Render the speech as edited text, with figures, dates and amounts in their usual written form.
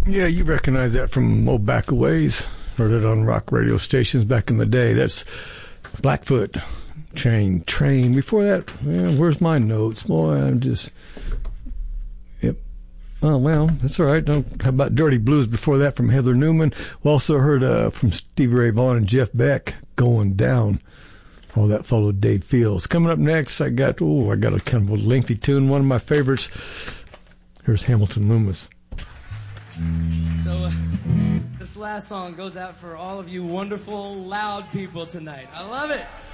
Yeah, you recognize that from old back a ways. Heard it on rock radio stations back in the day. That's Blackfoot, Train. Before that, where's my notes? Boy, I'm just... Yep. Oh, well, that's all right. How about Dirty Blues before that from Heather Newman? We also heard from Stevie Ray Vaughan and Jeff Beck, Going Down. All that followed Dave Fields. Coming up next, I got a kind of a lengthy tune, one of my favorites. Here's Hamilton Loomis. So this last song goes out for all of you wonderful, loud people tonight. I love it.